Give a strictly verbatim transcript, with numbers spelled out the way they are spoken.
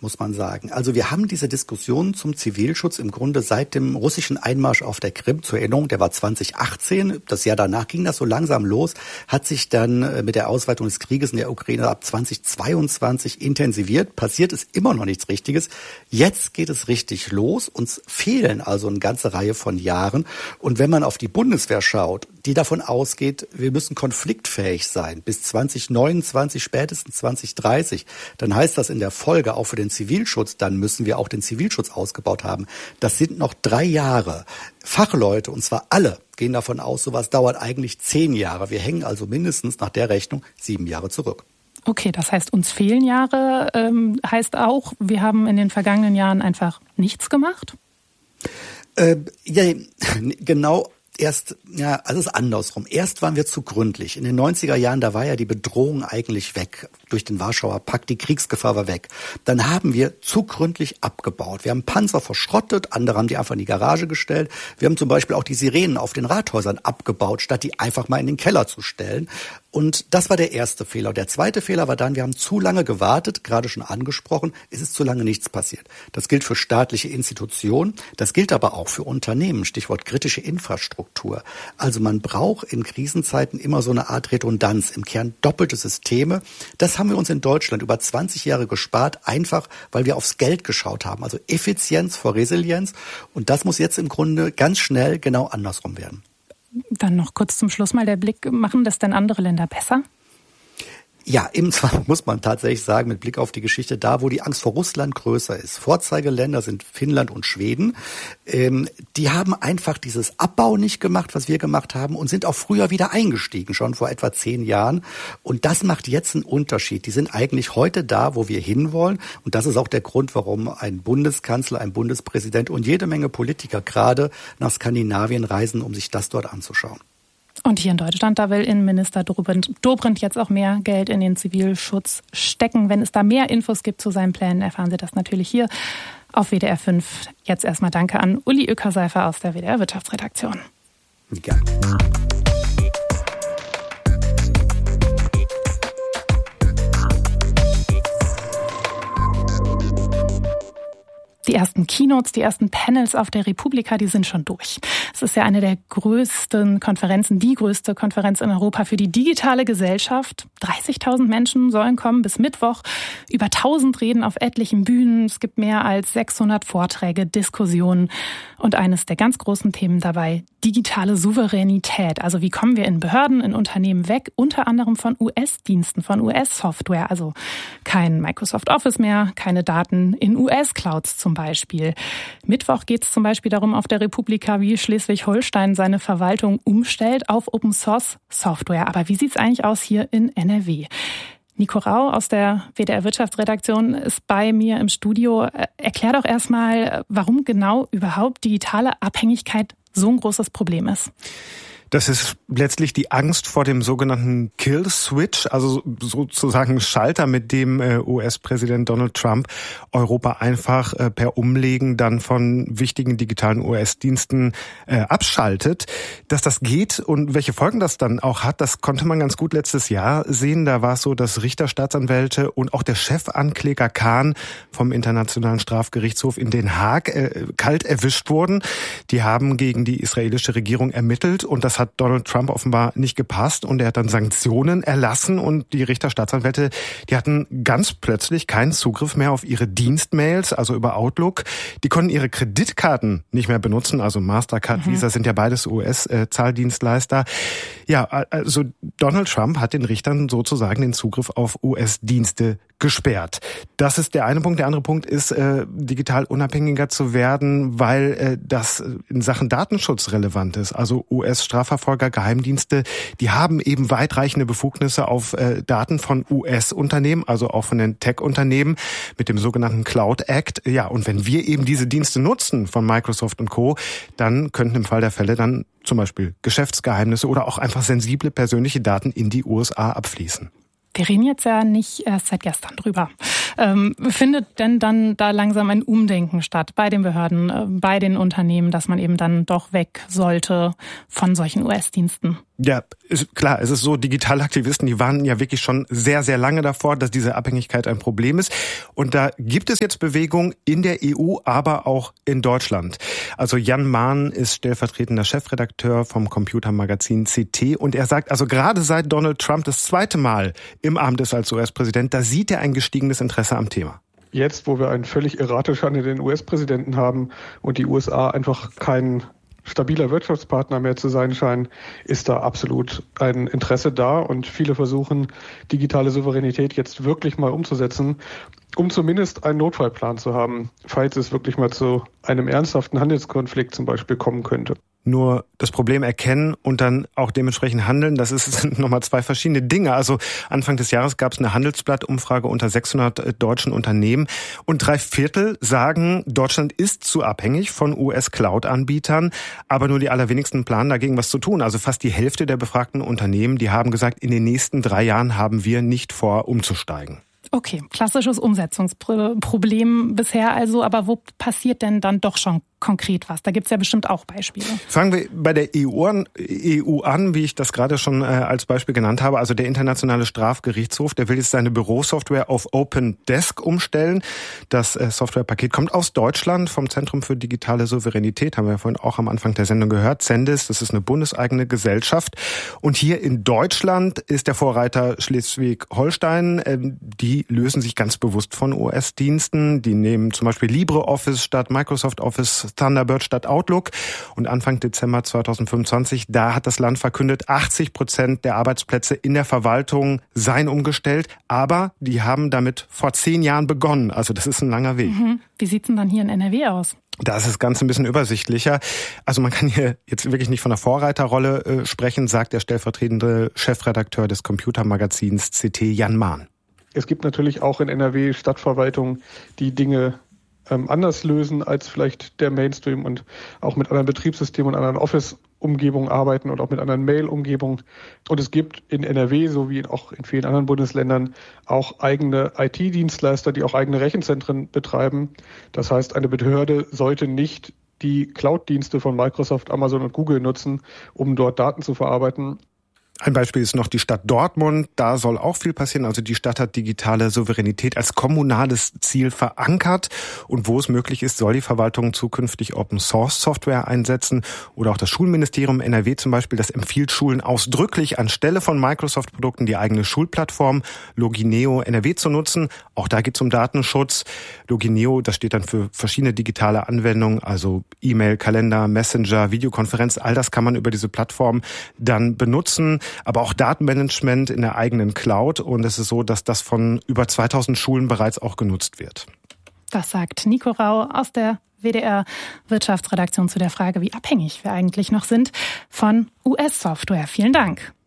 muss man sagen. Also wir haben diese Diskussion zum Zivilschutz im Grunde seit dem russischen Einmarsch auf der Krim, zur Erinnerung, der war zwanzig achtzehn, das Jahr danach ging das so langsam los, hat sich dann mit der Ausweitung des Krieges in der Ukraine ab zwanzig zweiundzwanzig intensiviert, passiert ist immer noch nichts Richtiges. Jetzt geht es richtig los, uns fehlen also eine ganze Reihe von Jahren und wenn man auf die Bundeswehr schaut, die davon ausgeht, wir müssen konfliktfähig sein bis zwanzig neunundzwanzig, spätestens zwanzig dreißig, dann heißt das in der Folge auch für den Zivilschutz, dann müssen wir auch den Zivilschutz ausgebaut haben. Das sind noch drei Jahre. Fachleute, und zwar alle, gehen davon aus, sowas dauert eigentlich zehn Jahre. Wir hängen also mindestens nach der Rechnung sieben Jahre zurück. Okay, das heißt, uns fehlen Jahre, ähm, heißt auch, wir haben in den vergangenen Jahren einfach nichts gemacht? Äh, ja, genau. Erst, ja, also es ist andersrum. Erst waren wir zu gründlich. In den neunziger Jahren, da war ja die Bedrohung eigentlich weg. Durch den Warschauer Pakt, die Kriegsgefahr war weg. Dann haben wir zu gründlich abgebaut. Wir haben Panzer verschrottet, andere haben die einfach in die Garage gestellt. Wir haben zum Beispiel auch die Sirenen auf den Rathäusern abgebaut, statt die einfach mal in den Keller zu stellen. Und das war der erste Fehler. Der zweite Fehler war dann, wir haben zu lange gewartet, gerade schon angesprochen, es ist zu lange nichts passiert. Das gilt für staatliche Institutionen, das gilt aber auch für Unternehmen, Stichwort kritische Infrastruktur. Also man braucht in Krisenzeiten immer so eine Art Redundanz, im Kern doppelte Systeme. Das haben wir uns in Deutschland über zwanzig Jahre gespart, einfach weil wir aufs Geld geschaut haben. Also Effizienz vor Resilienz. Und das muss jetzt im Grunde ganz schnell genau andersrum werden. Dann noch kurz zum Schluss mal der Blick, machen das denn andere Länder besser? Ja, eben zwar muss man tatsächlich sagen, mit Blick auf die Geschichte, da wo die Angst vor Russland größer ist. Vorzeigeländer sind Finnland und Schweden. Ähm, die haben einfach dieses Abbau nicht gemacht, was wir gemacht haben, und sind auch früher wieder eingestiegen, schon vor etwa zehn Jahren. Und das macht jetzt einen Unterschied. Die sind eigentlich heute da, wo wir hinwollen. Und das ist auch der Grund, warum ein Bundeskanzler, ein Bundespräsident und jede Menge Politiker gerade nach Skandinavien reisen, um sich das dort anzuschauen. Und hier in Deutschland, da will Innenminister Dobrindt, Dobrindt jetzt auch mehr Geld in den Zivilschutz stecken. Wenn es da mehr Infos gibt zu seinen Plänen, erfahren Sie das natürlich hier auf W D R fünf. Jetzt erstmal danke an Uli Uecker-Seifer aus der W D R Wirtschaftsredaktion. Gerne. Die ersten Keynotes, die ersten Panels auf der Republika, die sind schon durch. Es ist ja eine der größten Konferenzen, die größte Konferenz in Europa für die digitale Gesellschaft. dreißigtausend Menschen sollen kommen bis Mittwoch. Über tausend Reden auf etlichen Bühnen. Es gibt mehr als sechshundert Vorträge, Diskussionen. Und eines der ganz großen Themen dabei, digitale Souveränität. Also wie kommen wir in Behörden, in Unternehmen weg, unter anderem von U S-Diensten, von U S-Software. Also kein Microsoft Office mehr, keine Daten in U S-Clouds zum Beispiel. Mittwoch geht es zum Beispiel darum auf der Republika, wie Schleswig-Holstein seine Verwaltung umstellt auf Open-Source-Software. Aber wie sieht es eigentlich aus hier in N R W? Nico Rau aus der W D R Wirtschaftsredaktion ist bei mir im Studio. Erklär doch erstmal, warum genau überhaupt digitale Abhängigkeit so ein großes Problem ist. Das ist letztlich die Angst vor dem sogenannten Kill Switch, also sozusagen Schalter, mit dem U S-Präsident Donald Trump Europa einfach per Umlegen dann von wichtigen digitalen U S-Diensten abschaltet. Dass das geht und welche Folgen das dann auch hat, das konnte man ganz gut letztes Jahr sehen. Da war es so, dass Richter, Staatsanwälte und auch der Chefankläger Kahn vom Internationalen Strafgerichtshof in Den Haag äh, kalt erwischt wurden. Die haben gegen die israelische Regierung ermittelt und das hat Donald Trump offenbar nicht gepasst und er hat dann Sanktionen erlassen und die Richter, Staatsanwälte, die hatten ganz plötzlich keinen Zugriff mehr auf ihre Dienstmails, also über Outlook. Die konnten ihre Kreditkarten nicht mehr benutzen, also Mastercard, mhm. Visa sind ja beides U S-Zahldienstleister. Ja, also Donald Trump hat den Richtern sozusagen den Zugriff auf U S-Dienste gesperrt. Das ist der eine Punkt. Der andere Punkt ist, äh, digital unabhängiger zu werden, weil äh, das in Sachen Datenschutz relevant ist. Also U S-Strafverfolger, Geheimdienste, die haben eben weitreichende Befugnisse auf äh, Daten von U S-Unternehmen, also auch von den Tech-Unternehmen mit dem sogenannten Cloud Act. Ja, und wenn wir eben diese Dienste nutzen von Microsoft und Co., dann könnten im Fall der Fälle dann zum Beispiel Geschäftsgeheimnisse oder auch einfach sensible persönliche Daten in die U S A abfließen. Wir reden jetzt ja nicht erst seit gestern drüber. Ähm, findet denn dann da langsam ein Umdenken statt bei den Behörden, äh, bei den Unternehmen, dass man eben dann doch weg sollte von solchen U S-Diensten? Ja, ist klar, es ist so, digitale Aktivisten, die warnen ja wirklich schon sehr, sehr lange davor, dass diese Abhängigkeit ein Problem ist. Und da gibt es jetzt Bewegung in der E U, aber auch in Deutschland. Also Jan Mahn ist stellvertretender Chefredakteur vom Computermagazin C T und er sagt, also gerade seit Donald Trump das zweite Mal im Amt ist als U S-Präsident, da sieht er ein gestiegenes Interesse am Thema. Jetzt, wo wir einen völlig erratisch handelnden U S-Präsidenten haben und die U S A einfach keinen stabiler Wirtschaftspartner mehr zu sein scheinen, ist da absolut ein Interesse da und viele versuchen, digitale Souveränität jetzt wirklich mal umzusetzen, um zumindest einen Notfallplan zu haben, falls es wirklich mal zu einem ernsthaften Handelskonflikt zum Beispiel kommen könnte. Nur das Problem erkennen und dann auch dementsprechend handeln, das ist nochmal zwei verschiedene Dinge. Also Anfang des Jahres gab es eine Handelsblatt-Umfrage unter sechshundert deutschen Unternehmen und drei Viertel sagen, Deutschland ist zu abhängig von U S-Cloud-Anbietern, aber nur die allerwenigsten planen dagegen was zu tun. Also fast die Hälfte der befragten Unternehmen, die haben gesagt, in den nächsten drei Jahren haben wir nicht vor, umzusteigen. Okay, klassisches Umsetzungsproblem bisher also, aber wo passiert denn dann doch schon konkret was? Da gibt's ja bestimmt auch Beispiele. Fangen wir bei der E U an, E U an, wie ich das gerade schon äh, als Beispiel genannt habe. Also der Internationale Strafgerichtshof, der will jetzt seine Bürosoftware auf Open Desk umstellen. Das äh, Softwarepaket kommt aus Deutschland vom Zentrum für digitale Souveränität, haben wir ja vorhin auch am Anfang der Sendung gehört. Zendis, das ist eine bundeseigene Gesellschaft. Und hier in Deutschland ist der Vorreiter Schleswig-Holstein. Äh, die lösen sich ganz bewusst von O S-Diensten. Die nehmen zum Beispiel LibreOffice statt Microsoft Office, Thunderbird statt Outlook. Und Anfang Dezember zweitausendfünfundzwanzig, da hat das Land verkündet, achtzig Prozent der Arbeitsplätze in der Verwaltung seien umgestellt. Aber die haben damit vor zehn Jahren begonnen. Also das ist ein langer Weg. Mhm. Wie sieht's denn dann hier in N R W aus? Da ist das Ganze ein bisschen übersichtlicher. Also man kann hier jetzt wirklich nicht von einer Vorreiterrolle äh, sprechen, sagt der stellvertretende Chefredakteur des Computermagazins C T, Jan Mahn. Es gibt natürlich auch in N R W Stadtverwaltungen, die Dinge ähm, anders lösen als vielleicht der Mainstream und auch mit anderen Betriebssystemen und anderen Office-Umgebungen arbeiten und auch mit anderen Mail-Umgebungen. Und es gibt in N R W, so wie auch in vielen anderen Bundesländern, auch eigene I T-Dienstleister, die auch eigene Rechenzentren betreiben. Das heißt, eine Behörde sollte nicht die Cloud-Dienste von Microsoft, Amazon und Google nutzen, um dort Daten zu verarbeiten. Ein Beispiel ist noch die Stadt Dortmund. Da soll auch viel passieren. Also die Stadt hat digitale Souveränität als kommunales Ziel verankert. Und wo es möglich ist, soll die Verwaltung zukünftig Open-Source-Software einsetzen. Oder auch das Schulministerium N R W zum Beispiel, das empfiehlt Schulen ausdrücklich, anstelle von Microsoft-Produkten die eigene Schulplattform Logineo N R W zu nutzen. Auch da geht es um Datenschutz. Logineo, das steht dann für verschiedene digitale Anwendungen, also E-Mail, Kalender, Messenger, Videokonferenz. All das kann man über diese Plattform dann benutzen. Aber auch Datenmanagement in der eigenen Cloud. Und es ist so, dass das von über zweitausend Schulen bereits auch genutzt wird. Das sagt Nico Rau aus der W D R-Wirtschaftsredaktion zu der Frage, wie abhängig wir eigentlich noch sind von U S-Software. Vielen Dank.